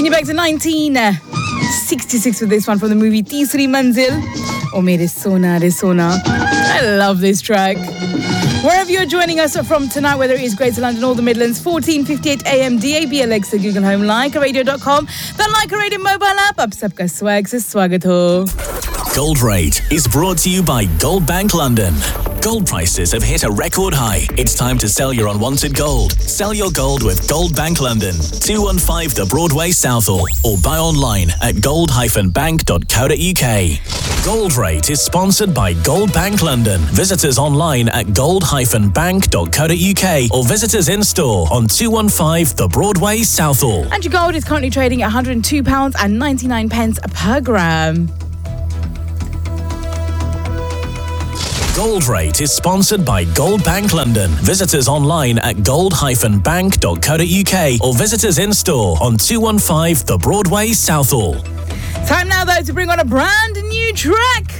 you back to 1966 with this one from the movie Teesri Manzil. Oh, Mere Sona Re Sona. I love this track. Wherever you're joining us from tonight, whether it is Greater London or the Midlands, 14:58 AM, DAB, Alexa, Google Home, LikeRadio.com, the Like a Radio mobile app. Ab sabka swag se swagat ho. Gold Rate is brought to you by Gold Bank London. Gold prices have hit a record high. It's time to sell your unwanted gold. Sell your gold with Gold Bank London, 215 The Broadway, Southall, or buy online at gold-bank.co.uk. Gold Rate is sponsored by Gold Bank London. Visit us online at gold-bank.co.uk or visit us in store on 215 The Broadway, Southall. And your gold is currently trading at £102.99 per gram. Gold Rate is sponsored by Gold Bank London. Visit us online at gold-bank.co.uk or visit us in store on 215 The Broadway, Southall. Time now, though, to bring on a brand new track.